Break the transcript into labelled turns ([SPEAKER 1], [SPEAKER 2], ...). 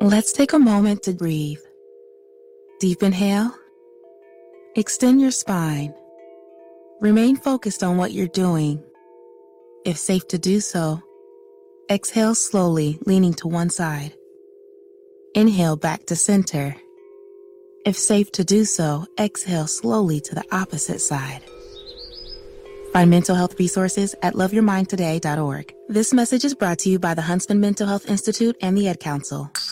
[SPEAKER 1] Let's take a moment to breathe. Deep inhale. Extend your spine. Remain focused on what you're doing. If safe to do so, exhale slowly, leaning to one side. Inhale back to center. If safe to do so, exhale slowly to the opposite side. Find mental health resources at loveyourmindtoday.org. This message is brought to you by the Huntsman Mental Health Institute and the Ad Council.